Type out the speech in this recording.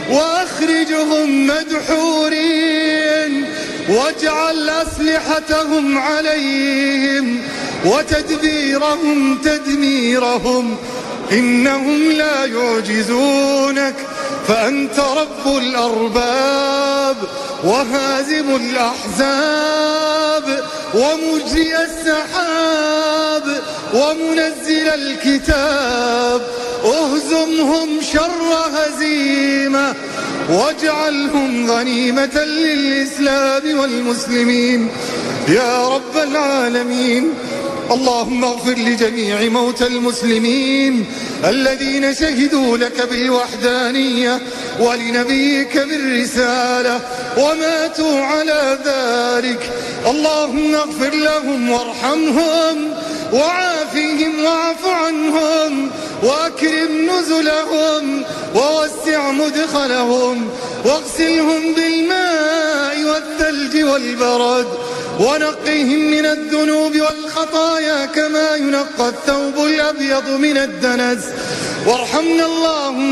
وأخرجهم مدحورين، واجعل أسلحتهم عليهم وتدبيرهم تدميرهم، إنهم لا يعجزونك، فأنت رب الأرباب وهازم الأحزاب ومجري السحاب ومنزل الكتاب، اهزمهم شر هزيمة واجعلهم غنيمة للإسلام والمسلمين يا رب العالمين. اللهم اغفر لجميع موتى المسلمين الذين شهدوا لك بالوحدانية ولنبيك بالرسالة وماتوا على ذلك. اللهم اغفر لهم وارحمهم وعافهم واعف عنهم وأكرم نزلهم ووسع مدخلهم واغسلهم بالماء والثلج والبرد ونقهم من الذنوب والخطايا كما ينقى الثوب الأبيض من الدنس. وارحمنا اللهم